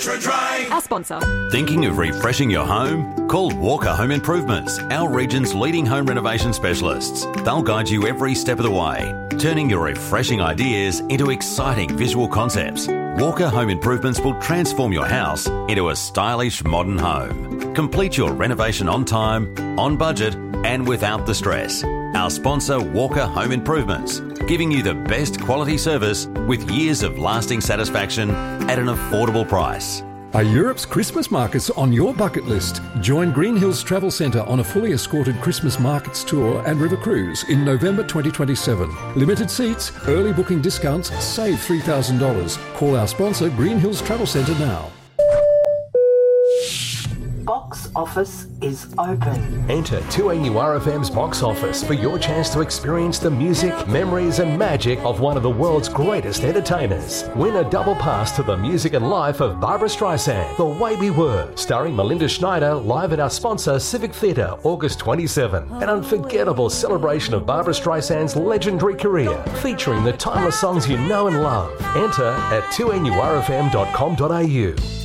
Extra dry. Our sponsor. Thinking of refreshing your home? Call Walker Home Improvements, our region's leading home renovation specialists. They'll guide you every step of the way, turning your refreshing ideas into exciting visual concepts. Walker Home Improvements will transform your house into a stylish modern home. Complete your renovation on time, on budget, and without the stress. Our sponsor, Walker Home Improvements, giving you the best quality service with years of lasting satisfaction at an affordable price. Are Europe's Christmas markets on your bucket list? Join Green Hills Travel Centre on a fully escorted Christmas markets tour and river cruise in November 2027. Limited seats, early booking discounts, save $3,000. Call our sponsor, Green Hills Travel Centre now. Box office is open. Enter 2AURFM's box office for your chance to experience the music, memories and magic of one of the world's greatest entertainers. Win a double pass to the music and life of Barbra Streisand, The Way We Were, starring Melinda Schneider, live at our sponsor Civic Theatre, August 27. An unforgettable celebration of Barbra Streisand's legendary career, featuring the timeless songs you know and love. Enter at 2NURFM.com.au.